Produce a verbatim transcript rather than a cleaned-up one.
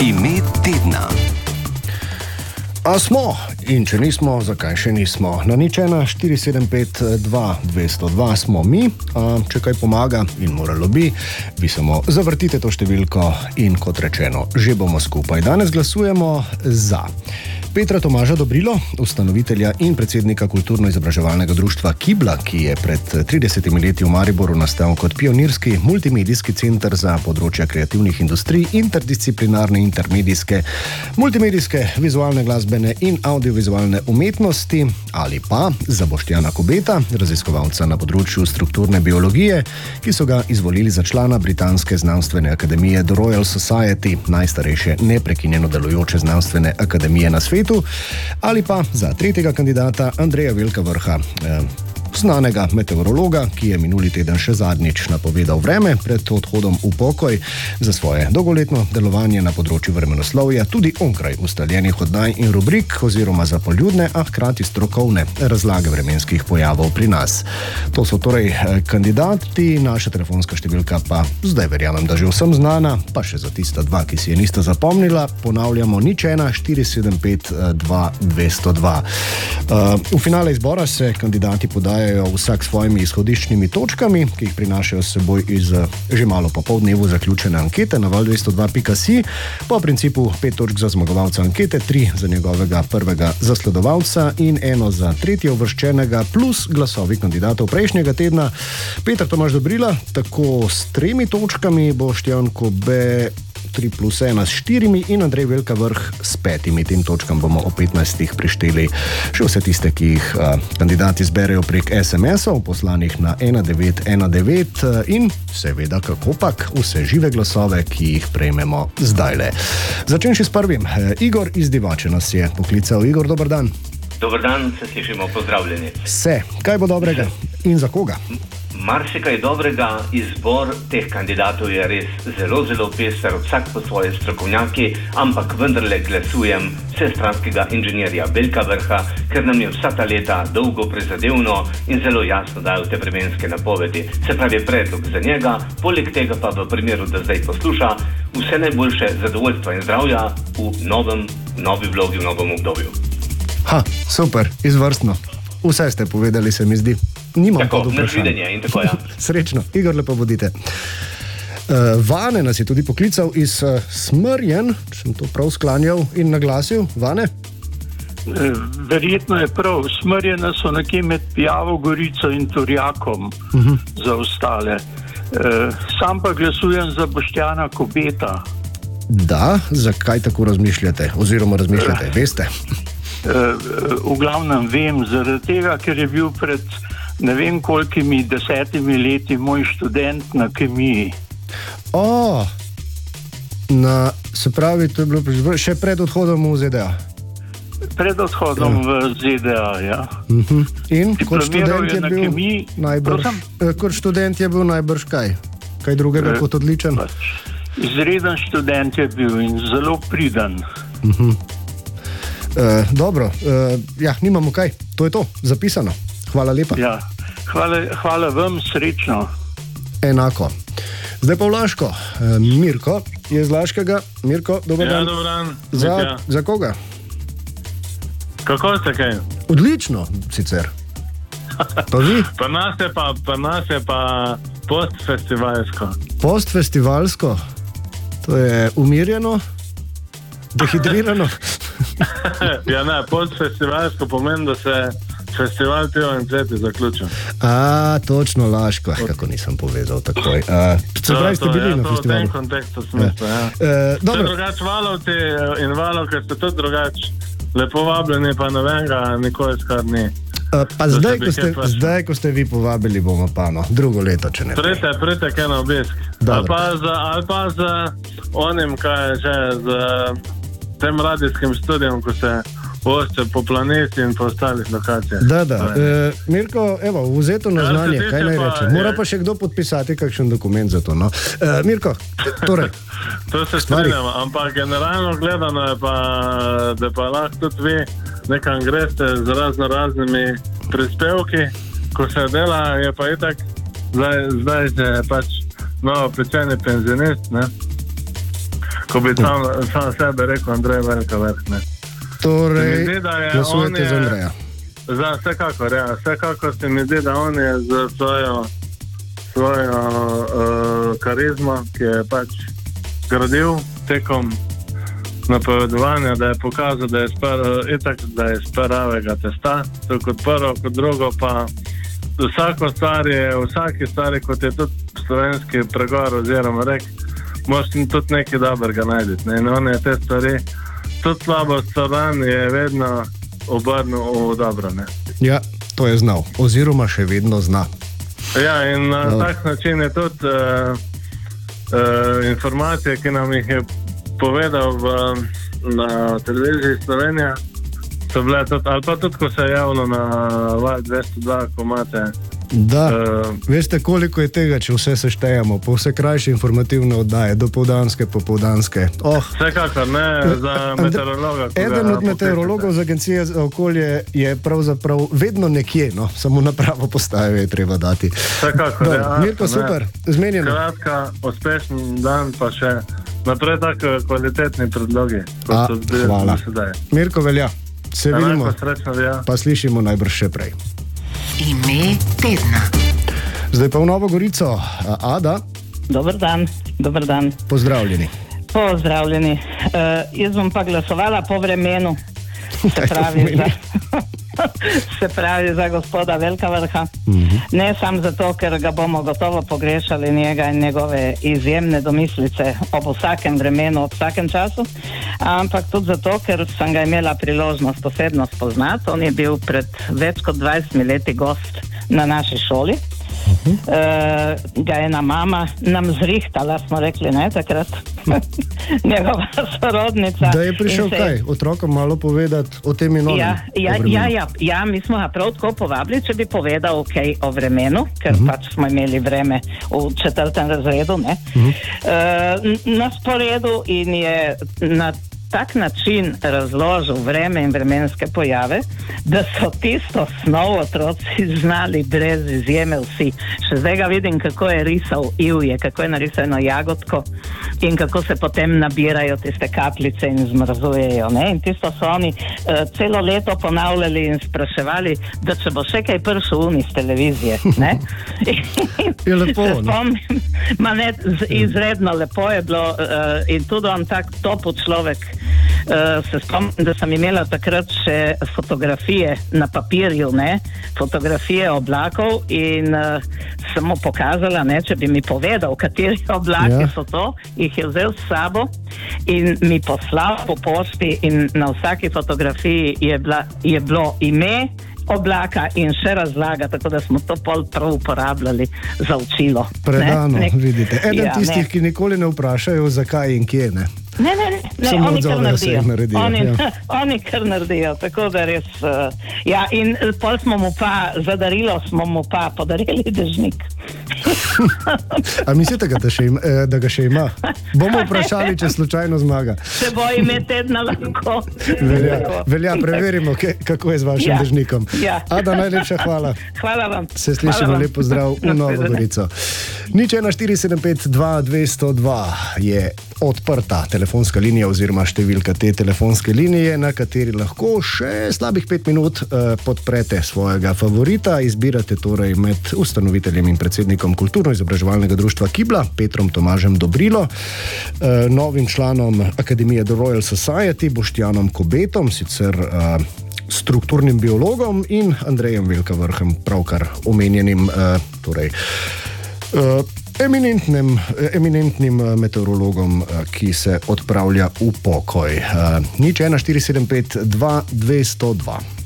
Ime tedna. A smo? In če nismo, zakaj še nismo? Na nič ena štiri sedem pet dva dve nula dva smo mi. A, če kaj pomaga in moralo bi, vi samo zavrtite to številko in kot rečeno, že bomo skupaj. Danes glasujemo za Petra Tomaža Dobrilo, ustanovitelja in predsednika kulturno-izobraževalnega društva Kibla, ki je pred tridesetimi leti v Mariboru nastal kot pionirski multimedijski center za področja kreativnih industrij, interdisciplinarne, intermedijske, multimedijske, vizualne, glasbene in audiovizualne umetnosti, ali pa za Boštjana Kobeta, raziskovalca na področju strukturne biologije, ki so ga izvolili za člana Britanske znanstvene akademije The Royal Society, najstarejše neprekinjeno delujoče znanstvene akademije na svetu, ali pa za tretjega kandidata Andreja Velka Vrha, eh, znanega meteorologa, ki je minuli teden še zadnjič napovedal vreme pred odhodom v pokoj, za svoje dolgoletno delovanje na področju vremenoslovja, tudi onkraj ustaljenih oddaj in rubrik, oziroma za poljudne, a hkrati strokovne razlage vremenskih pojavov pri nas. To so torej kandidati, naša telefonska številka pa zdaj verjamem, da že vsem znana, pa še za tista dva, ki si je nista zapomnila, ponavljamo nič ena štiri sedem pet dva dve nula dva. V finale izbora se kandidati podajo vsak s svojimi izhodiščnimi točkami, ki jih prinašajo s seboj iz že malo po pol dnevu zaključene ankete na val dvesto dva pika si, po principu pet točk za zmagovalca ankete, tri za njegovega prvega zasledovalca in eno za tretje uvrščenega, plus glasovi kandidatov prejšnjega tedna. Peter Tomaž Dobrila tako s tremi točkami, Boštjan Kobe tri plus ena s štirimi in Andrej Velka Vrh s petimi. Tem točkam bomo o petnajstih prišteli še vse tiste, ki jih a, kandidati zberejo prek es em esov, poslanih na ena devet ena devet in seveda kakopak vse žive glasove, ki jih prejmemo zdajle. Začenši s prvim. Igor iz Divače nas je poklical. Igor, dober dan. Dober dan, se slišimo, pozdravljeni. Se, kaj bo dobrega in za koga? Marsikaj dobrega, izbor teh kandidatov je res zelo, zelo pester, vsak po svoje strokovnjaki, ampak vendarle glasujem vsestranskega inženirja Velka Vrha, ker nam je vsa ta leta dolgo prizadevno in zelo jasno dajo te vremenske napovedi. Se pravi, predlog za njega, poleg tega pa v primeru, da zdaj posluša, vse najboljše zadovoljstva in zdravja v novem, novi vlogi, v novem obdobju. Ha, super, izvrstno. Vse ste povedali, se mi zdi. Nimam tako, pod vprašanjem. nasvidenje in tako, ja. Srečno. Igor, lepo bodite. Uh, Vane nas je tudi poklical iz uh, Smrjen, če sem to prav sklanjal in naglasil. Vane? Verjetno je prav. Smrjena so nekje med Pijavo Gorico in Turjakom uh-huh. za ostale. Uh, sam pa glasujem za Boštjana Kobeta. Da, zakaj tako razmišljate? Oziroma razmišljate, uh, veste? Uh, v glavnem vem, zaradi tega, ker je bil pred ne vem kolikimi desetimi leti moj študent na kemiji. O, na, se pravi, to je bilo še pred odhodom v zet de a? Pred odhodom ja. v zet de a, ja. Uh-huh. In kot študent je, je bil kemiji, najbrž, kot študent je bil najbrž kaj? Kaj drugega uh, kot odličen? Pač, izreden študent je bil in zelo priden. Uh-huh. Uh, dobro, uh, ja, nimamo kaj, to je to, zapisano. Hvala lepa. Ja, hvala, hvala vam, srečno. Enako. Zdaj pa v Laško. Uh, Mirko je z Laškega. Mirko, dober ja, dan. Dober dan. Za, za koga? Kako ste kaj? Odlično, sicer. Pa vi? Pa nas je pa, pa, nas je pa postfestivalsko. Postfestivalsko? To je umirjeno? Dehidrirano? Ja ne, postfestivalsko pomeni, da se festival Pivo in cveti zaključil. A, točno, Laško. Kako nisem povezal takoj. A, se pravi, ste bili ja, na festivalu? V tem kontekstu smisla, ja. ja. E, ste drugač valovci in valovke ste tudi drugač lepo vabljeni, pa ne vem ga, nikoli skar ni. A, pa zdaj ko, ste, zdaj, ko ste vi povabili, bomo pa no, drugo leto, če ne. Prete, prete, kaj na obisk. Ali pa, za, ali pa z onim, kaj je že, z tem radijskim studijem, ko se vošče po planeti in po ostalih lokacijah. Da, da. E, Mirko, evo, vzeto na znanje, kaj naj reče. Mora pa še kdo podpisati kakšen dokument za to, no. E, Mirko, torej. To se strinjamo, ampak generalno gledano je pa, da pa lahko tudi vi nekam greste z razno raznimi prispevki, ko se dela, je pa itak, zdaj, zdaj je pač novo pečeni penzionist, ne. ko bi sam, sam sebe rekel Andrej Velika Vrh. Ne. Torej, zdi, glasujete za Andreja. Za vsekakor, ja. Vsekakor se mi zdi, da on je za svojo, svojo uh, karizmo, ki je pač gradil tekom napovedovanja, da je pokazal, da je itak, da je speravega testa, to kot prvo, kot drugo pa vsako stvar je, vsaki stvari, kot je tudi slovenski pregovor oziroma rek, moš tudi nekaj dobrega najdeti. Ne? In on je te stvari, tudi slabo stran je vedno obrnil v dobro. Ne? Ja, to je znal, oziroma še vedno zna. Ja, in na no. tak način je tudi uh, uh, informacije, ki nam jih je povedal v, na televiziji Slovenija, so bile tudi, ali pa tudi, ko se je javno na Val dvesto dva, ko imate. Da, uh, veste, koliko je tega, če vse seštejemo, po vse krajše informativne oddaje, dopoldanske, popoldanske. Oh. Vsekakor, ne za meteorologa. Eden od meteorologov z Agencije za okolje je pravzaprav vedno nekje, no, samo na pravo postajo je treba dati. Vsekakor, da, ja. Mirko, super, zmenjeno. Kratka, uspešen dan, pa še naprej tako kvalitetni predlogi, kot A, so bili do sedaj. Mirko, velja, se Enako vidimo, srečno, ja. pa slišimo najbrž še prej. Ime tedna. Zdaj pa v Novo Gorico. Ada? Dobar dan, dobar dan. Pozdravljeni. Pozdravljeni. Uh, jaz bom pa glasovala po vremenu. Se pravi, za, se pravi za gospoda Velika Vrha. Mm-hmm. Ne samo zato, ker ga bomo gotovo pogrešali njega in njegove izjemne domislice ob vsakem vremenu, ob vsakem času, ampak tudi zato, ker sem ga imela priložnost osebno spoznati. On je bil pred več kot dvajsetimi leti gost na naši šoli. Uh-huh. Uh, ga je ena mama nam zrihtala, smo rekli, ne, takrat njegova sorodnica. Da je prišel se... kaj? Otrokom malo povedati o tem in ja, ja, ja, ja, ja, mi smo ga prav tako povabili, če bi povedal kaj o vremenu, ker uh-huh. pač smo imeli vreme v četrtem razredu, ne, uh-huh. uh, na sporedu in je na tak način razložil vreme in vremenske pojave, da so tisto snov otroci znali brez izjeme vsi. Še zdaj ga vidim, kako je risal ivje, kako je narisal eno jagodko in kako se potem nabirajo tiste kapljice in zmrzujejo. Ne? In tisto so oni uh, celo leto ponavljali in spraševali, da če bo še kaj pršel uni z televizije. Ne? Je lepo, se spomnim, ma ne, izredno lepo je bilo uh, in tudi on tak topu človek. Uh, se spomnim, da sem imela takrat še fotografije na papirju, ne, fotografije oblakov in uh, sem mu pokazala, ne, če bi mi povedal, kateri oblaki ja. so to, jih je vzel s sabo in mi poslal po pošti in na vsaki fotografiji je, bila, je bilo ime oblaka in še razlaga, tako da smo to pol prav uporabljali za učilo. Predano, ne? vidite. Eden ja, tistih, ne. ki nikoli ne vprašajo, zakaj in kje, ne? Ne, ne, ne, ne oni kar naredijo. naredijo oni, ja. oni kar naredijo, tako da res... Uh, ja, in pol smo mu pa, za darilo smo mu pa podarili dežnik. A mislite, da, še ima, da ga še ima? Bomo vprašali, če slučajno zmaga. Se bo ime tedna lahko. Velja, velja preverimo, ke, kako je z vašim ja. dežnikom. Ja. Ada, najlepša hvala. Hvala vam. Se slišimo, lep pozdrav v Novo Gorico. Nič ena štiri sedem pet dva dve sto dva je odprta telefonska linija oziroma številka te telefonske linije, na kateri lahko še slabih pet minut uh, podprete svojega favorita. Izbirate torej med ustanoviteljem in predsednikom kulturno-izobraževalnega društva Kibla, Petrom Tomažem Dobrilo, uh, novim članom Akademije The Royal Society, Boštjanom Kobetom, sicer uh, strukturnim biologom, in Andrejem Velika Vrhem, pravkar omenjenim uh, torej, uh, Eminentnim, eminentnim meteorologom, ki se odpravlja v pokoj. Nič ena štiri sedem pet dva dve sto dva.